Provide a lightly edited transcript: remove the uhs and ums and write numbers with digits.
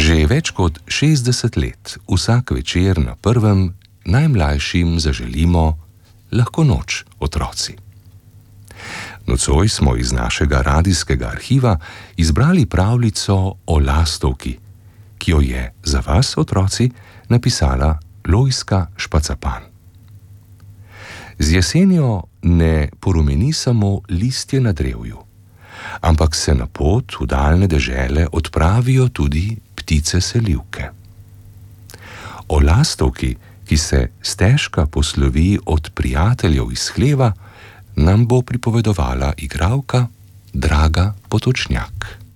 Že več kot 60 let vsak večer na prvem najmlajšim zaželimo lahko noč, otroci. Nocoj smo iz našega radijskega arhiva izbrali pravljico o lastovki, ki jo je za vas, otroci, napisala Lojzka Špacapan. Z jesenjo ne porumeni samo listje na drevju, ampak se na pot v daljne dežele odpravijo tudi ptice selivke. O lastovki, ki se stežka poslovi od prijateljev iz hleva, nam bo pripovedovala igralka Draga Potočnjak.